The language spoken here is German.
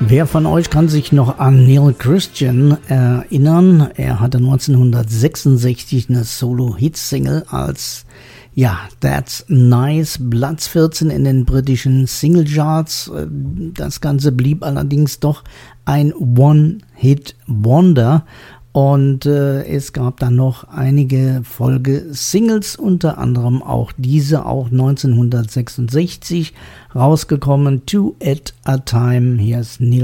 Wer von euch kann sich noch an Neil Christian erinnern? Er hatte 1966 eine Solo-Hit-Single als That's Nice, Platz 14 in den britischen Singlecharts. Das Ganze blieb allerdings doch ein One-Hit-Wonder. Und es gab dann noch einige Folge-Singles, unter anderem auch diese, auch 1966 rausgekommen, Two at a Time. Hier ist Neil